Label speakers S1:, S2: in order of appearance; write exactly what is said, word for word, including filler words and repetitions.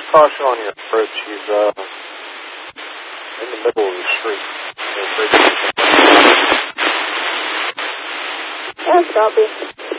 S1: caution on your approach. He's uh, in the middle of the street.
S2: Yes, copy.